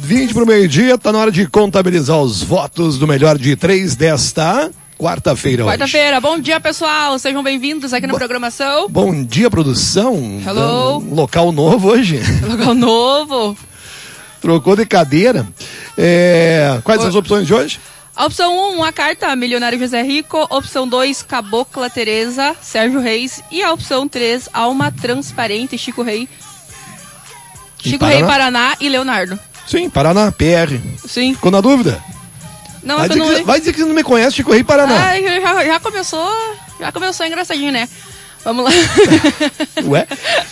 20 para o meio-dia, tá na hora de contabilizar os votos do melhor de 3 desta quarta-feira. Quarta-feira, bom dia pessoal, sejam bem-vindos aqui na programação. Bom dia, produção. Hello. Local novo hoje. Local novo. Trocou de cadeira. Quais as opções de hoje? A opção 1, a carta Milionário José Rico. Opção 2, Cabocla Teresa, Sérgio Reis. E a opção 3, Alma Transparente, Chico Rei. Chico Rei, Paraná e Leonardo. Sim, Paraná, PR. Sim. Ficou na dúvida? Não, vai dizer que você não me conhece, Chico Rei, Paraná. Já começou engraçadinho, né? Vamos lá. Ué?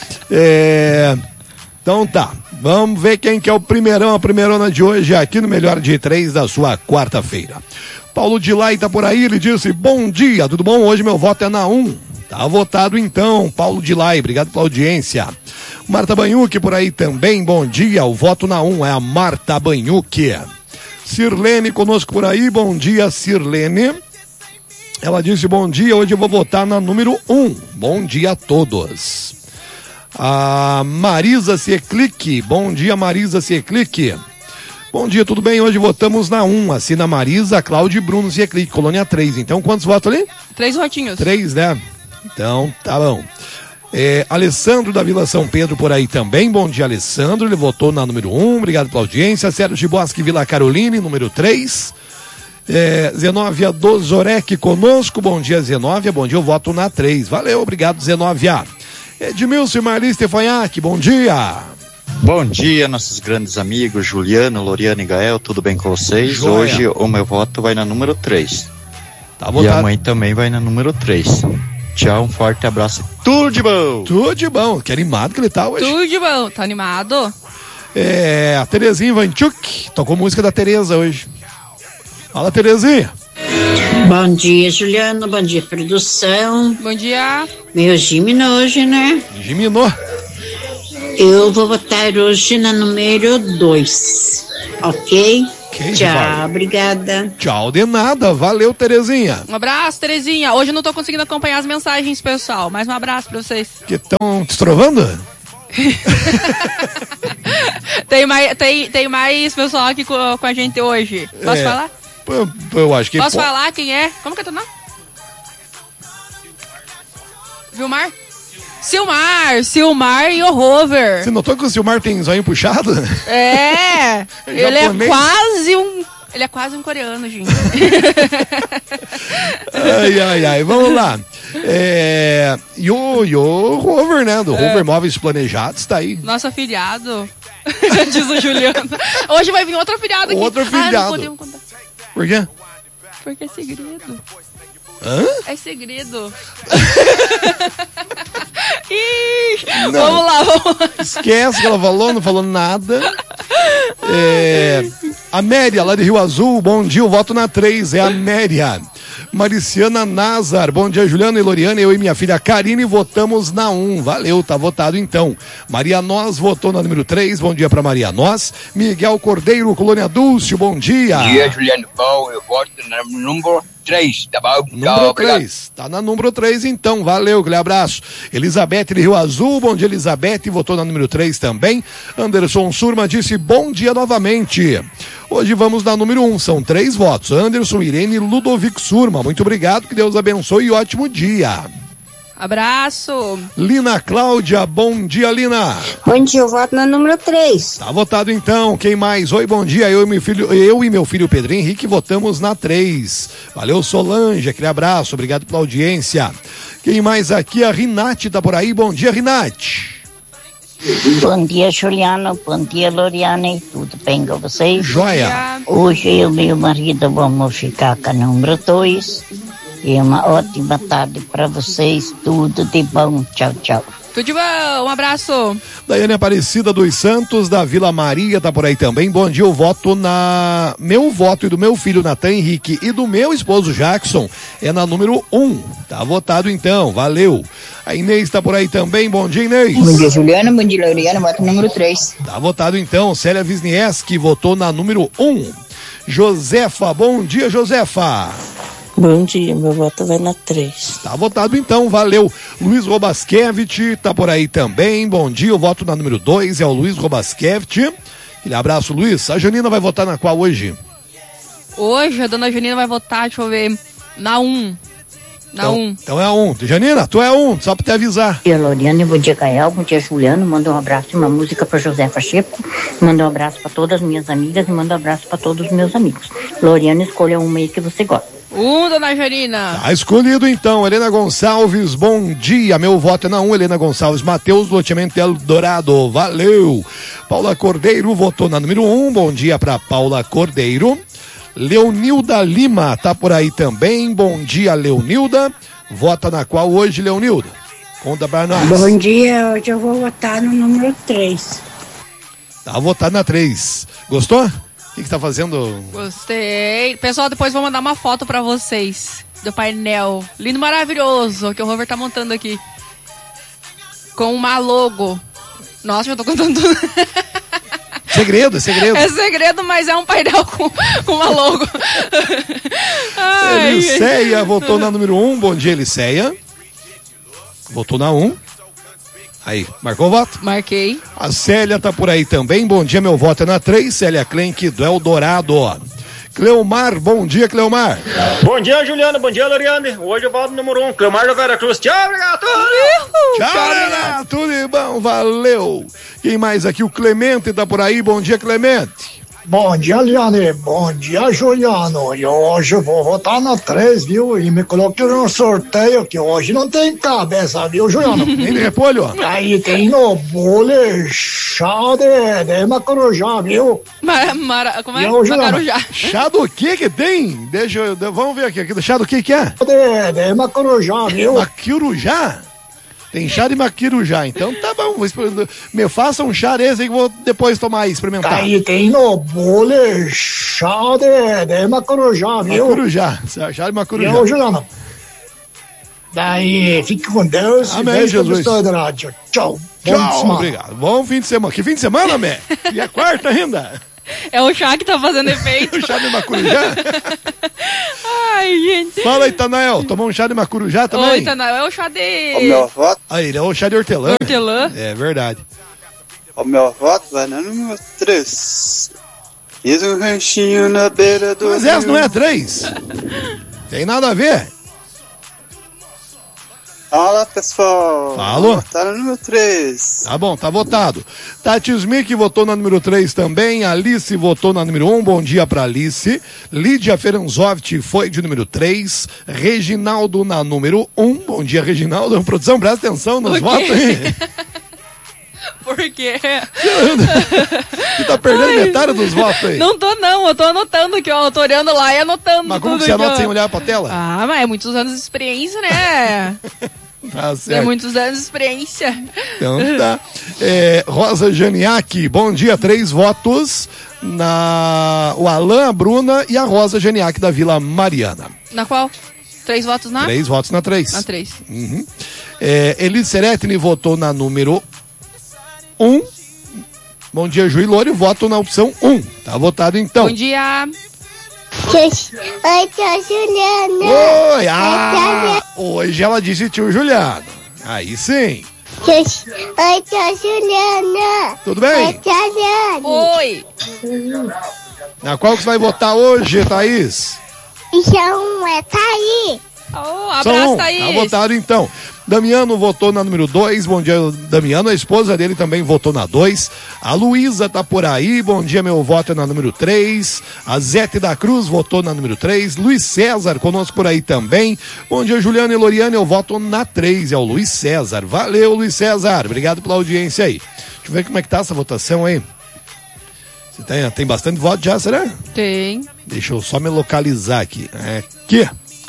Então tá, vamos ver quem que é o primeirão, a primeirona de hoje aqui no Melhor de 3 da sua quarta-feira. Paulo Dilay tá por aí, ele disse, bom dia, tudo bom? Hoje meu voto é na 1. Tá votado então, Paulo Dilay, obrigado pela audiência. Marta Banhuque por aí também, bom dia, o voto na 1 é a Marta Banhuque. Sirlene conosco por aí, bom dia Sirlene. Ela disse, bom dia, hoje eu vou votar na número 1, bom dia a todos. A Marisa Seclique, bom dia Marisa Seclique. Bom dia, tudo bem? Hoje votamos na 1, assina Marisa, Cláudio e Bruno Seclique, colônia 3. Então quantos votos ali? 3 votinhos. 3, né? Então tá bom. Alessandro da Vila São Pedro por aí também, bom dia Alessandro, ele votou na número 1, obrigado pela audiência. Sérgio Bosque Vila Caroline, número 3. Zenóvia do Zorec conosco, bom dia Zenóvia, bom dia, eu voto na 3. Valeu, obrigado Zenóvia. Edmilson e Marli Stefanhac, bom dia. Bom dia, nossos grandes amigos Juliano, Loriano e Gael, tudo bem com vocês? Joia. Hoje o meu voto vai na número 3. Tá votado. E a mãe também vai na número 3. Tchau, um forte abraço. Tudo de bom! Tudo de bom, que animado que ele tá hoje. Tudo de bom, tá animado? A Terezinha Ivanchuk tocou música da Tereza hoje. Fala, Terezinha. Bom dia, Juliano. Bom dia, produção. Bom dia. Meu Gimino hoje, né? Giminou. Eu vou votar hoje na número 2. Ok? Tchau, vai. Obrigada. Tchau de nada. Valeu, Terezinha. Um abraço, Terezinha. Hoje eu não tô conseguindo acompanhar as mensagens, pessoal. Mais um abraço pra vocês. Que estão te estrovando? Tem mais pessoal aqui com a gente hoje. Posso falar? Eu acho que... Posso falar quem é? Como que é teu nome? Vilmar? Silmar e o Rover. Você notou que o Silmar tem zóio puxado? Ele é quase um coreano, gente. Ai, vamos lá. E o Rover, né? Do Rover Móveis Planejados, tá aí. Nosso afiliado. Diz o Juliano. Hoje vai vir outro afiliado aqui. Outro afiliado. Não podemos contar. Por quê? Porque é segredo. Hã? É segredo. Vamos lá. Esquece que ela falou, não falou nada. A Méria, lá de Rio Azul, bom dia, eu voto na 3, é a Méria. Mariciana Nazar, bom dia Juliana e Loriana, eu e minha filha Karine votamos na 1, valeu, tá votado então. Maria Nós votou na número 3, bom dia pra Maria Nós. Miguel Cordeiro, Colônia Dulce, bom dia. Bom dia Juliano, bom, eu voto na número 3, tá bom? Número 3, tá na número 3 então, valeu, aquele abraço. Elizabeth de Rio Azul, bom dia Elizabeth, votou na número 3 também. Anderson Surma disse bom dia novamente. Hoje vamos na número 1, são 3 votos. Anderson, Irene e Ludovic Surma, muito obrigado, que Deus abençoe e ótimo dia. Abraço. Lina Cláudia, bom dia Lina. Bom dia, eu voto na número 3. Tá votado então, quem mais? Oi, bom dia, eu e meu filho Pedro Henrique votamos na 3. Valeu Solange, aquele abraço, obrigado pela audiência. Quem mais aqui? A Rinate tá por aí, bom dia Rinate. Bom dia, Juliano. Bom dia, Loriane. Tudo bem com vocês? Joia. Hoje eu e meu marido vamos ficar com a número 2. E uma ótima tarde para vocês. Tudo de bom. Tchau, tchau. Tudo de bom. Um abraço. Daiane Aparecida dos Santos, da Vila Maria, tá por aí também. Bom dia, eu voto na... Meu voto e do meu filho Natan Henrique e do meu esposo Jackson é na número 1. Tá votado então, valeu. A Inês tá por aí também, bom dia Inês. Bom dia Juliana, bom dia Loriana, voto no número 3. Tá votado então, Célia Wisniewski votou na número 1. Josefa, bom dia Josefa. Bom dia, meu voto vai na 3. Tá votado então, valeu. Luiz Robaskevich tá por aí também, bom dia, o voto na número 2 é o Luiz Robaskevich. Aquele abraço, Luiz. A Janina vai votar na qual hoje? Hoje a dona Janina vai votar, deixa eu ver, na 1. Então é a 1. Janina, tu é a 1, só pra te avisar. Bom dia, Loriane, bom dia, Gael, bom dia, Juliano. Manda um abraço e uma música pra Josefa Checo. Manda um abraço pra todas as minhas amigas e manda um abraço pra todos os meus amigos. Loriane, escolha uma aí que você gosta. Dona Janina. Tá escolhido então, Helena Gonçalves, bom dia, meu voto é na 1, Helena Gonçalves, Matheus, loteamento Eldorado, valeu. Paula Cordeiro votou na número 1, bom dia pra Paula Cordeiro. Leonilda Lima tá por aí também, bom dia, Leonilda. Vota na qual hoje, Leonilda? Conta pra nós. Bom dia, hoje eu vou votar no número 3. Tá votado na 3. Gostou? O que você tá fazendo? Gostei. Pessoal, depois vou mandar uma foto pra vocês do painel. Lindo, maravilhoso, que o Rover tá montando aqui. Com uma logo. Nossa, já tô contando tudo. Segredo. É segredo, mas é um painel com uma logo. Eliceia votou na número 1. Bom dia, Eliceia. Votou na 1. Aí, marcou o voto? Marquei. A Célia tá por aí também. Bom dia, meu voto é na 3. Célia Klenk do Eldorado. Cleomar, bom dia, Cleomar. Bom dia, Juliano, bom dia, Loriane. Hoje eu voto no número 1, Cleomar da Vera Cruz. Tchau, obrigado. Tchau, Renato, tudo bom, valeu. Quem mais aqui? O Clemente tá por aí. Bom dia, Clemente. Bom dia, Liane. Bom dia, Juliano. E hoje eu vou votar na 3, viu? E me coloquei no sorteio que hoje não tem cabeça, viu, Juliano? Nem de repolho? Aí tem no bule chá de macarujá, viu? Como é? Eu, Macarujá. Chá do que tem? Vamos ver aqui. Chá do que é? De macarujá, viu? Macarujá? Tem chá de maquirujá, então tá bom. Me faça um chá desse aí que eu vou depois tomar e experimentar. Aí tem no bule chá de macarujá, viu? Macurujá, chá de macurujá. Eu, Juliano. Daí, fique com Deus. Amém, Jesus. Tchau. Tchau, obrigado. Bom fim de semana. Que fim de semana, Mé? E é quarta ainda. É o chá que tá fazendo efeito. O chá de macurujá? Ai, gente. Fala aí, Tanael. Tomou um chá de macurujá também? Oi, Tanael, é o chá de... O meu voto? Aí, ele é o chá de hortelã. Hortelã? É verdade. O meu voto vai no número 3. Fiz um ranchinho na beira do Mas essa não é 3. Tem nada a ver. Fala, pessoal. Falou. Tá no número 3. Tá bom, tá votado. Tati Smith votou na número 3 também. Alice votou na número 1. Bom dia pra Alice. Lídia Feranzovic foi de número 3. Reginaldo na número 1. Bom dia, Reginaldo. Produção, presta atenção nos votos aí. Por quê? Você tá perdendo metade dos votos aí. Não tô, não. Eu tô anotando aqui, ó. Eu tô olhando lá e anotando. Mas como tudo que você aqui, anota ó. sem olhar pra tela? Ah, mas é muitos anos de experiência, né? Tá certo. É muitos anos de experiência. Então tá. Rosa Janiak, bom dia. 3 votos. O Alain, a Bruna e a Rosa Janiak da Vila Mariana. Na qual? 3 votos na? 3 votos na 3. Na 3. Uhum. Elis Seretni votou na número 1. Bom dia, Ju e Lore, voto na opção 1. Tá votado então. Bom dia. Oi, tio Juliano. Oi, hoje ela disse tio Juliano. Aí sim. Oi, tio Juliano. Tudo bem? Oi, tio Juliano. Oi. Na qual que você vai votar hoje, Thaís? Então, tá aí. Abraço, Thaís. Tá votado então. Damiano votou na número 2, bom dia, Damiano, a esposa dele também votou na 2, a Luísa tá por aí, bom dia, meu voto é na número 3, a Zete da Cruz votou na número 3, Luiz César conosco por aí também, bom dia, Juliano e Loriane, eu voto na 3, é o Luiz César, valeu, Luiz César, obrigado pela audiência aí. Deixa eu ver como é que tá essa votação aí. Você tem bastante voto já, será? Tem. Deixa eu só me localizar aqui. Aqui.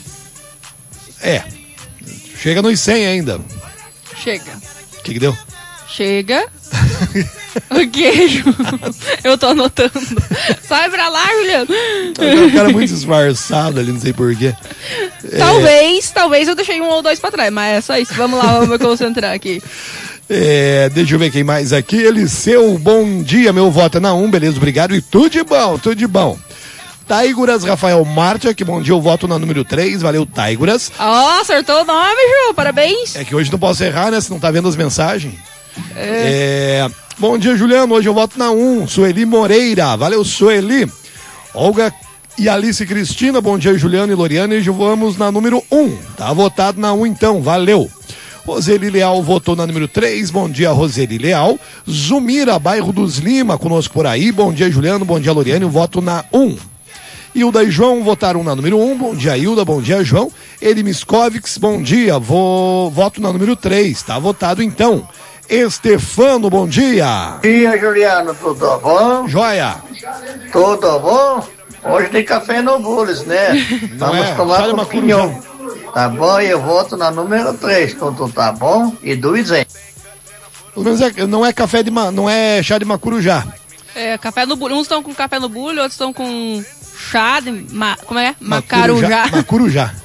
Chega nos 100 ainda. Chega. O que deu? Chega. O queijo. Eu tô anotando. Sai pra lá, Juliano. O cara é muito disfarçado ali, não sei porquê. Talvez eu deixei 1 ou 2 pra trás, mas é só isso. Vamos lá, vamos me concentrar aqui. Deixa eu ver quem mais aqui. Eliseu, bom dia, meu voto é na 1, beleza, obrigado. E tudo de bom, tudo de bom. Taiguras Rafael Marta, que bom dia, eu voto na número 3, valeu, Taiguras. Acertou o nome, Ju, parabéns. É que hoje não posso errar, né, você não tá vendo as mensagens. Bom dia, Juliano. Hoje eu voto na 1. Sueli Moreira. Valeu, Sueli. Olga e Alice Cristina. Bom dia, Juliano e Loriane. Hoje vamos na número 1. Tá votado na 1 então. Valeu. Roseli Leal votou na número 3, bom dia, Roseli Leal. Zumira, bairro dos Lima, conosco por aí, bom dia, Juliano, bom dia, Loriane, voto na 1. Hilda e João votaram na número 1, bom dia, Hilda, bom dia, João. Eli Miscovics, bom dia, voto na número 3, tá votado então. Estefano, bom dia. Bom dia, Juliano, tudo bom? Joia. Tudo bom? Hoje tem café no Bules, né? Vamos tomar um pinhão. Tá bom, eu voto na número 3, tudo tá bom? E do Izem. Pelo menos não é café não é chá de macurujá. É, café no bulho. Uns estão com café no bulho, outros estão com chá de como é? Macarujá. Macurujá.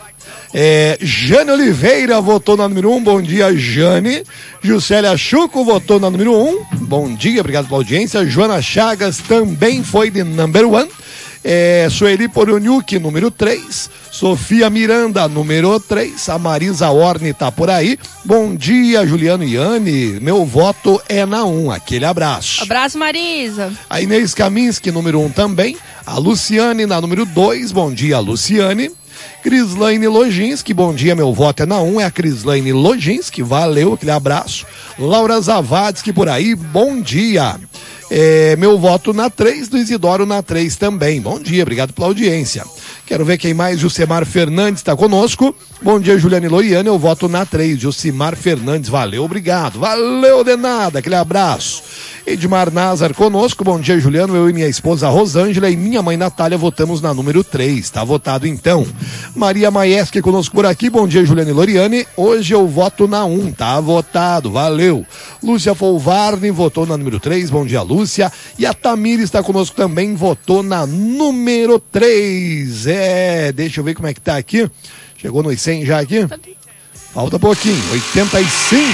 Jane Oliveira votou na número 1, bom dia, Jane. Juscelia Chuco votou na número 1, bom dia, obrigado pela audiência. Joana Chagas também foi de number 1. Sueli Poroniuk, número 3. Sofia Miranda, número 3. A Marisa Orne tá por aí. Bom dia, Juliano e Anne. Meu voto é na 1. Aquele abraço. Abraço, Marisa. A Inês Kaminski, número 1 também. A Luciane na número 2. Bom dia, Luciane. Crislaine Lojinski, bom dia, meu voto é na 1, é a Crislaine Lojinski, valeu, aquele abraço. Laura Zavadsky por aí, bom dia. Meu voto na 3, do Isidoro na 3 também. Bom dia, obrigado pela audiência. Quero ver quem mais. Jucimar Fernandes está conosco. Bom dia, Juliane e Loriane. Eu voto na 3. Jucimar Fernandes, valeu, obrigado. Valeu de nada, aquele abraço. Edmar Nazar conosco. Bom dia, Juliano. Eu e minha esposa Rosângela e minha mãe Natália votamos na número 3. Está votado então. Maria Maieski conosco por aqui. Bom dia, Juliane e Loriane. Hoje eu voto na 1. Tá votado, valeu. Lúcia Folvarne votou na número 3. Bom dia, Lúcia. E a Tamir está conosco também, votou na número 3. Deixa eu ver como é que tá aqui. Chegou nos 100 já aqui? Falta pouquinho, 85,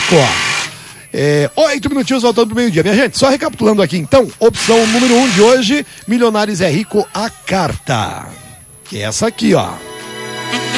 ó. 8 minutinhos voltando pro meio-dia. Minha gente, só recapitulando aqui então, opção número 1 de hoje, Milionários é Rico, a carta. Que é essa aqui, ó.